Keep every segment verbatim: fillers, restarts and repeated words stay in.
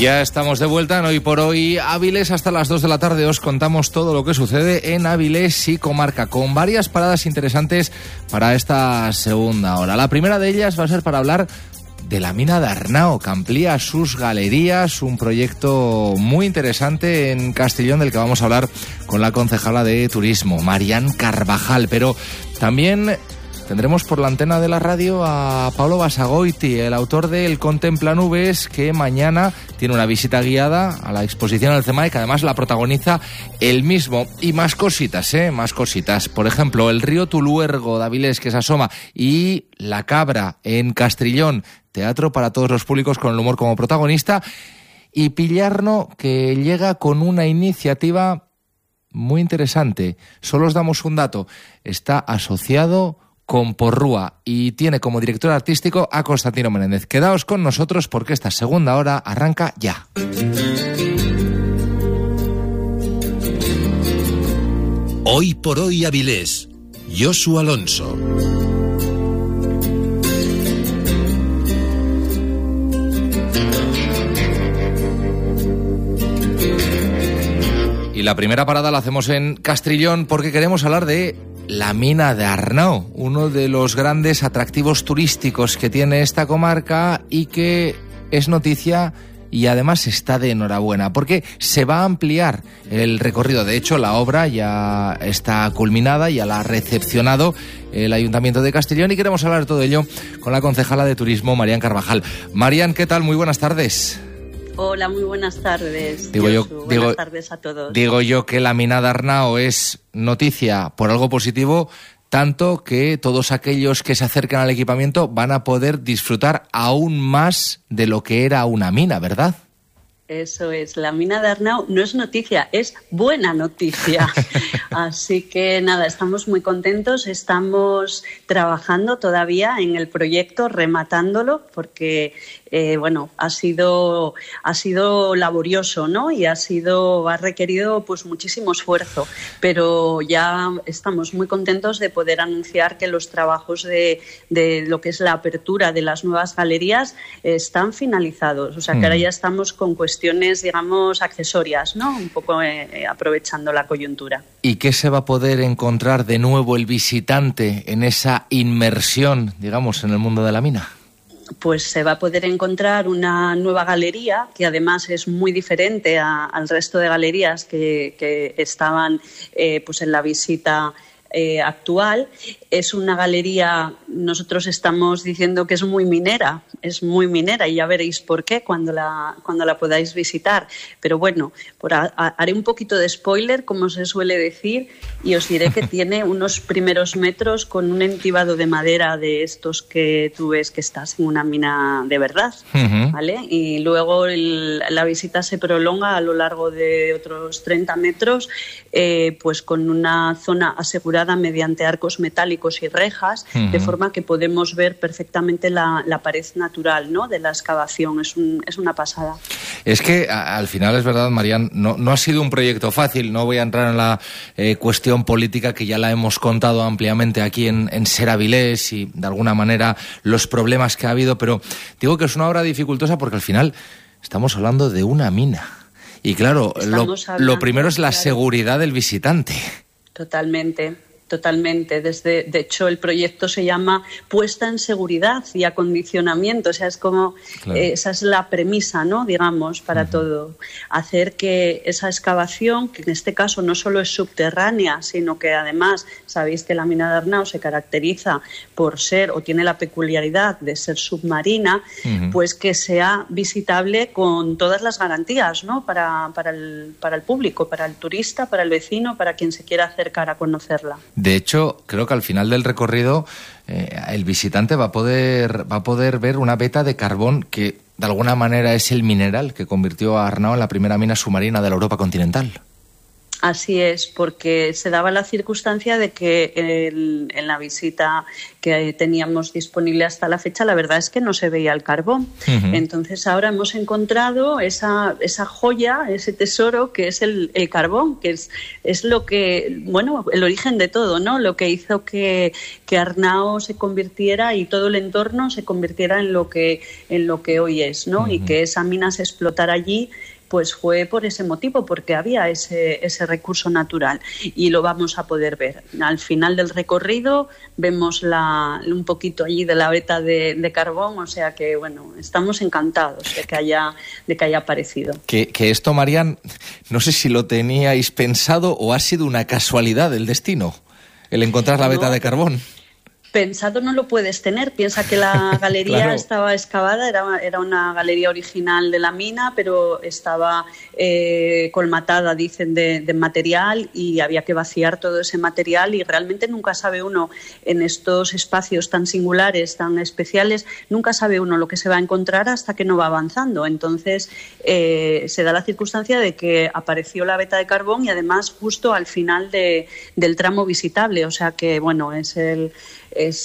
Ya estamos de vuelta en Hoy por Hoy Áviles. Hasta las dos de la tarde os contamos todo lo que sucede en Áviles y comarca, con varias paradas interesantes para esta segunda hora. La primera de ellas va a ser para hablar de la mina de Arnao, que amplía sus galerías, un proyecto muy interesante en Castellón del que vamos a hablar con la concejala de Turismo, Marian Carvajal. Pero también tendremos por la antena de la radio a Pablo Basagoiti, el autor del Contempla Nubes, que mañana tiene una visita guiada a la exposición al CEMAE, que además la protagoniza él mismo. Y más cositas, ¿eh? Más cositas. Por ejemplo, el río Tuluergo de Avilés, que se asoma, y La Cabra en Castrillón, teatro para todos los públicos con el humor como protagonista. Y Pillarno, que llega con una iniciativa muy interesante. Solo os damos un dato. Está asociado con Porrúa y tiene como director artístico a Constantino Menéndez. Quedaos con nosotros porque esta segunda hora arranca ya. Hoy por Hoy Avilés, Josu Alonso. Y la primera parada la hacemos en Castrillón porque queremos hablar de la mina de Arnao, uno de los grandes atractivos turísticos que tiene esta comarca y que es noticia y además está de enhorabuena porque se va a ampliar el recorrido. De hecho, la obra ya está culminada, ya la ha recepcionado el Ayuntamiento de Castellón y queremos hablar de todo ello con la concejala de Turismo, Marian Carvajal. Marian, ¿qué tal? Muy buenas tardes. Hola, muy buenas tardes. Digo yo, buenas digo, tardes a todos. Digo yo que la mina de Arnao es noticia por algo positivo, tanto que todos aquellos que se acercan al equipamiento van a poder disfrutar aún más de lo que era una mina, ¿verdad? Eso es, la mina de Arnao no es noticia, es buena noticia. Así que nada, estamos muy contentos, estamos trabajando todavía en el proyecto, rematándolo, porque eh, bueno, ha sido ha sido laborioso, ¿no? Y ha sido ha requerido pues muchísimo esfuerzo, pero ya estamos muy contentos de poder anunciar que los trabajos de, de lo que es la apertura de las nuevas galerías eh, están finalizados, o sea que ahora ya estamos con cuestiones, digamos, accesorias, ¿no? Un poco eh, aprovechando la coyuntura. ¿Y qué se va a poder encontrar de nuevo el visitante en esa inmersión, digamos, en el mundo de la mina? Pues se va a poder encontrar una nueva galería que además es muy diferente a, al resto de galerías que, que estaban eh, pues en la visita eh, actual. Es una galería, nosotros estamos diciendo que es muy minera, es muy minera y ya veréis por qué cuando la, cuando la podáis visitar. Pero bueno, por a, a, haré un poquito de spoiler, como se suele decir, y os diré que tiene unos primeros metros con un entibado de madera de estos que tú ves que estás en una mina de verdad, uh-huh. ¿Vale? Y luego el, la visita se prolonga a lo largo de otros treinta metros, eh, pues con una zona asegurada mediante arcos metálicos y rejas, uh-huh. De forma que podemos ver perfectamente la, la pared natural, ¿no?, de la excavación. Es, un, es una pasada. Es que a, al final es verdad, Marian, no, no ha sido un proyecto fácil. No voy a entrar en la eh, cuestión política que ya la hemos contado ampliamente aquí en, en Ser Avilés y de alguna manera los problemas que ha habido, pero digo que es una obra dificultosa porque al final estamos hablando de una mina. Y claro, lo, lo primero es la claro. seguridad del visitante. Totalmente. Totalmente. Desde, de hecho, el proyecto se llama Puesta en Seguridad y Acondicionamiento. O sea, es como claro. eh, esa es la premisa, ¿no?, digamos, para uh-huh. todo. Hacer que esa excavación, que en este caso no solo es subterránea, sino que además, sabéis que la mina de Arnao se caracteriza por ser, o tiene la peculiaridad de ser submarina, uh-huh. pues que sea visitable con todas las garantías, ¿no?, para, para, el, para el público, para el turista, para el vecino, para quien se quiera acercar a conocerla. De hecho, creo que al final del recorrido eh, el visitante va a poder va a poder ver una veta de carbón que de alguna manera es el mineral que convirtió a Arnao en la primera mina submarina de la Europa continental. Así es, porque se daba la circunstancia de que el, en la visita que teníamos disponible hasta la fecha, la verdad es que no se veía el carbón. Uh-huh. Entonces ahora hemos encontrado esa, esa joya, ese tesoro que es el, el carbón, que es, es lo que, bueno, el origen de todo, ¿no? Lo que hizo que, que Arnao se convirtiera y todo el entorno se convirtiera en lo que, en lo que hoy es, ¿no? Uh-huh. Y que esa mina se explotara allí, pues fue por ese motivo, porque había ese, ese recurso natural y lo vamos a poder ver. Al final del recorrido vemos la, un poquito allí de la veta de, de carbón, o sea que, bueno, estamos encantados de que haya, de que haya aparecido. Que, que esto, Marian, no sé si lo teníais pensado o ha sido una casualidad del destino, el encontrar la veta no. de carbón. Pensado no lo puedes tener. Piensa que la galería claro. estaba excavada, era, era una galería original de la mina, pero estaba eh, colmatada, dicen, de, de material y había que vaciar todo ese material y realmente nunca sabe uno en estos espacios tan singulares, tan especiales, nunca sabe uno lo que se va a encontrar hasta que no va avanzando. Entonces eh, se da la circunstancia de que apareció la veta de carbón y además justo al final de, del tramo visitable, o sea que, bueno, es el... es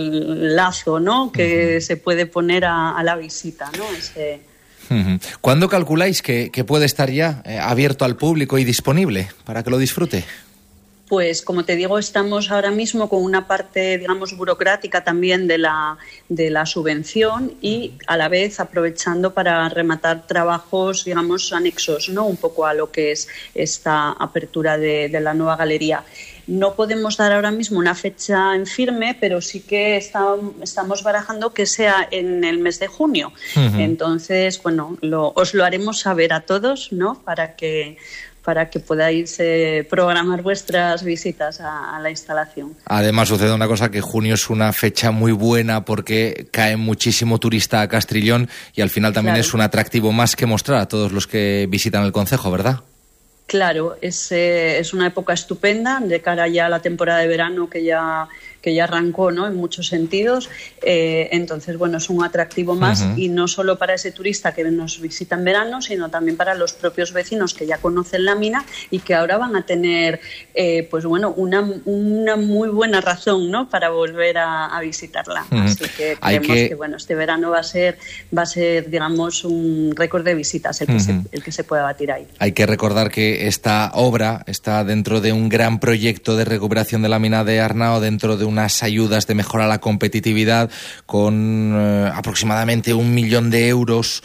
el lazo, ¿no?, que uh-huh. se puede poner a, a la visita, ¿no? Ese... Uh-huh. ¿Cuándo calculáis que, que puede estar ya eh, abierto al público y disponible para que lo disfrute? Pues, como te digo, estamos ahora mismo con una parte, digamos, burocrática también de la, de la subvención y a la vez aprovechando para rematar trabajos, digamos, anexos, ¿no?, un poco a lo que es esta apertura de, de la nueva galería. No podemos dar ahora mismo una fecha en firme, pero sí que está, estamos barajando que sea en el mes de junio. Uh-huh. Entonces, bueno, lo, os lo haremos saber a todos, ¿no?, para que para que podáis eh, programar vuestras visitas a, a la instalación. Además, sucede una cosa, que junio es una fecha muy buena porque cae muchísimo turista a Castrillón y al final también claro. es un atractivo más que mostrar a todos los que visitan el concejo, ¿verdad? Claro, es, eh, es una época estupenda de cara ya a la temporada de verano que ya que ya arrancó, ¿no?, en muchos sentidos. Eh, entonces, bueno, es un atractivo más uh-huh. y no solo para ese turista que nos visita en verano, sino también para los propios vecinos que ya conocen la mina y que ahora van a tener, eh, pues bueno, una, una muy buena razón, ¿no?, para volver a, a visitarla. Uh-huh. Así que creemos que... que, bueno, este verano va a ser, va a ser, digamos, un récord de visitas el que, uh-huh. se, el que se pueda batir ahí. Hay que recordar que esta obra está dentro de un gran proyecto de recuperación de la mina de Arnao, dentro de unas ayudas de mejora a la competitividad con eh, aproximadamente un millón de euros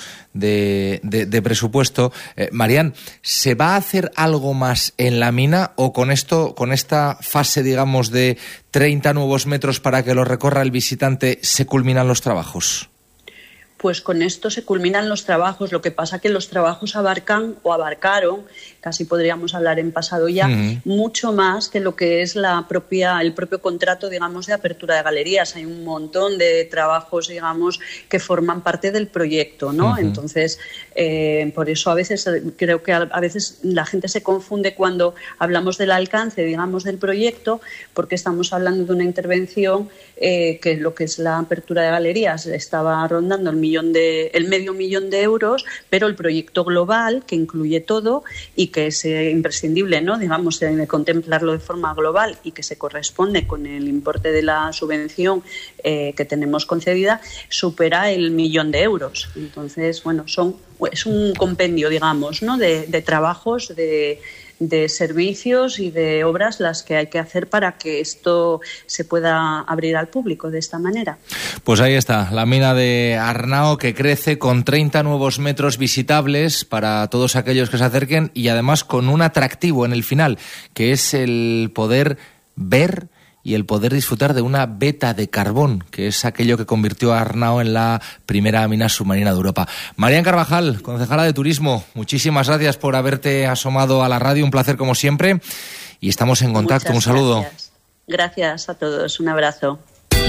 de, de, de presupuesto. Eh, Marian, ¿se va a hacer algo más en la mina o con esto, con esta fase, digamos, de treinta nuevos metros para que lo recorra el visitante, se culminan los trabajos? Pues con esto se culminan los trabajos. Lo que pasa que los trabajos abarcan o abarcaron, casi podríamos hablar en pasado ya, uh-huh. mucho más que lo que es la propia, el propio contrato, digamos, de apertura de galerías. Hay un montón de trabajos, digamos, que forman parte del proyecto, ¿no? Uh-huh. Entonces, eh, por eso a veces creo que a, a veces la gente se confunde cuando hablamos del alcance, digamos, del proyecto, porque estamos hablando de una intervención eh, que lo que es la apertura de galerías estaba rondando el millón de, el medio millón de euros, pero el proyecto global, que incluye todo y que es eh, imprescindible, ¿no?, digamos, eh, contemplarlo de forma global y que se corresponde con el importe de la subvención eh, que tenemos concedida, supera el millón de euros. Entonces, bueno, son es un compendio, digamos, ¿no?, de, de trabajos, de de servicios y de obras las que hay que hacer para que esto se pueda abrir al público de esta manera. Pues ahí está, la mina de Arnao, que crece con treinta nuevos metros visitables para todos aquellos que se acerquen y además con un atractivo en el final, que es el poder ver y el poder disfrutar de una veta de carbón, que es aquello que convirtió a Arnao en la primera mina submarina de Europa. Marian Carvajal, concejala de Turismo, muchísimas gracias por haberte asomado a la radio, un placer como siempre, y estamos en contacto. Muchas un saludo. Gracias. Gracias a todos, un abrazo.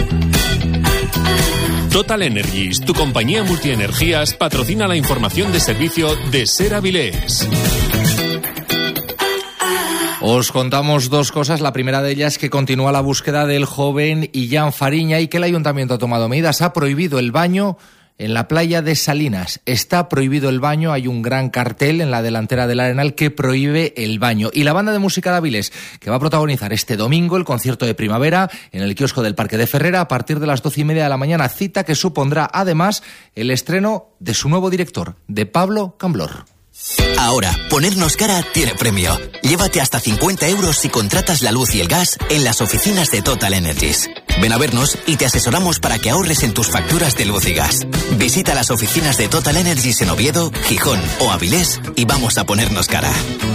Total Energies, tu compañía multienergías, patrocina la información de servicio de Ser Avilés. Os contamos dos cosas. La primera de ellas es que continúa la búsqueda del joven Illán Fariña y que el ayuntamiento ha tomado medidas. Ha prohibido el baño en la playa de Salinas. Está prohibido el baño, hay un gran cartel en la delantera del Arenal que prohíbe el baño. Y la banda de música de Avilés, que va a protagonizar este domingo el concierto de primavera en el kiosco del Parque de Ferrera a partir de las doce y media de la mañana, cita que supondrá además el estreno de su nuevo director, de Pablo Camblor. Ahora, ponernos cara tiene premio. Llévate hasta cincuenta euros si contratas la luz y el gas en las oficinas de Total Energies. Ven a vernos y te asesoramos para que ahorres en tus facturas de luz y gas. Visita las oficinas de Total Energies en Oviedo, Gijón o Avilés y vamos a ponernos cara.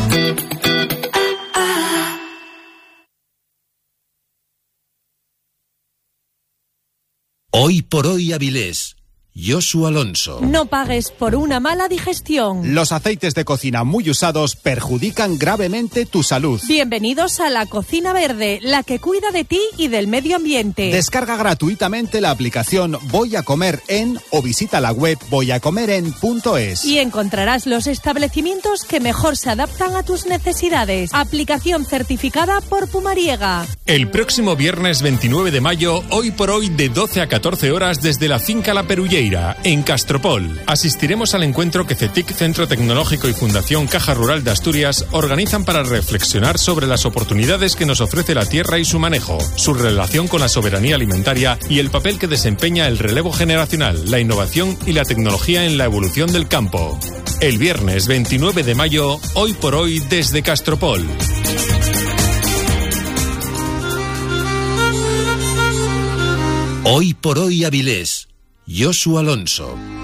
Hoy por hoy Avilés. Josu Alonso. No pagues por una mala digestión. Los aceites de cocina muy usados perjudican gravemente tu salud. Bienvenidos a la Cocina Verde, la que cuida de ti y del medio ambiente. Descarga gratuitamente la aplicación Voy a Comer En o visita la web voy a comer en punto es. Y encontrarás los establecimientos que mejor se adaptan a tus necesidades. Aplicación certificada por Pumariega. El próximo viernes veintinueve de mayo, hoy por hoy de doce a catorce horas desde la finca La Perulleira, en Castropol. Asistiremos al encuentro que CETIC, Centro Tecnológico y Fundación Caja Rural de Asturias organizan para reflexionar sobre las oportunidades que nos ofrece la tierra y su manejo, su relación con la soberanía alimentaria y el papel que desempeña el relevo generacional, la innovación y la tecnología en la evolución del campo. El viernes veintinueve de mayo, hoy por hoy desde Castropol. Hoy por hoy Avilés. Josu Alonso.